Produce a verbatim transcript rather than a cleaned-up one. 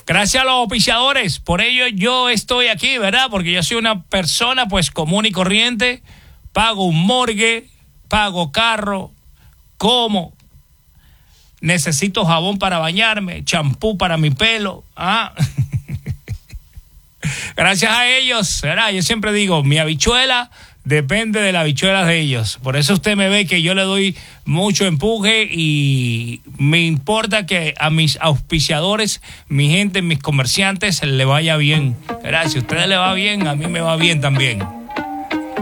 Gracias a los auspiciadores, por ello yo estoy aquí, ¿verdad? Porque yo soy una persona pues común y corriente, pago un morgue, pago carro, como, necesito jabón para bañarme, champú para mi pelo, ah. Gracias a ellos, ¿verdad? Yo siempre digo, mi habichuela depende de las habichuelas de ellos. Por eso usted me ve que yo le doy mucho empuje y me importa que a mis auspiciadores, mi gente, mis comerciantes, le vaya bien. ¿Verdad? Si a ustedes le va bien, a mí me va bien también.